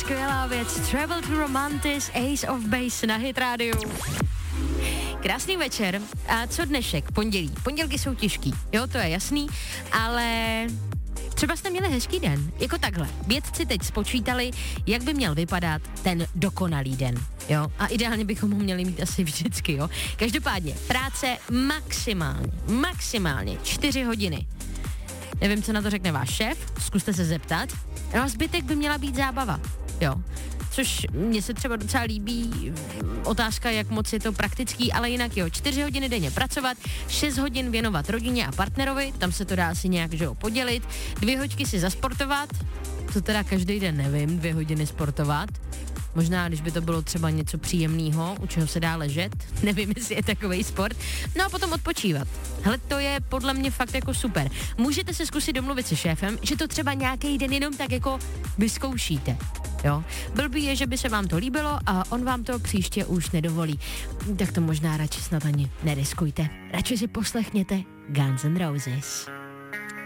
skvělá věc. Travel to Romantis, Ace of Base na Hit Radio. Krásný večer. A co dnešek? Pondělí. Pondělky jsou těžký, jo, to je jasný, ale třeba jste měli hezký den, jako takhle. Vědci teď spočítali, jak by měl vypadat ten dokonalý den, jo. A ideálně bychom ho měli mít asi vždycky, jo. Každopádně, práce maximálně 4 hodiny. Nevím, co na to řekne váš šéf, zkuste se zeptat. No a zbytek by měla být zábava, jo. Což mně se třeba docela líbí, otázka, jak moc je to praktický, ale jinak jo, 4 hodiny denně pracovat, 6 hodin věnovat rodině a partnerovi, tam se to dá asi nějak, že jo, podělit, 2 hoďky si zasportovat, to teda každý den nevím, 2 hodiny sportovat, možná, když by to bylo třeba něco příjemného, u čeho se dá ležet, nevím, jestli je takovej sport, no a potom odpočívat. Hele, to je podle mě fakt jako super. Můžete se zkusit domluvit se šéfem, že to třeba nějaký den jenom tak jako vyzkoušíte. Jo. Blbý je, že by se vám to líbilo a on vám to příště už nedovolí. Tak to možná radši snad ani neriskujte. Radši si poslechněte Guns N' Roses.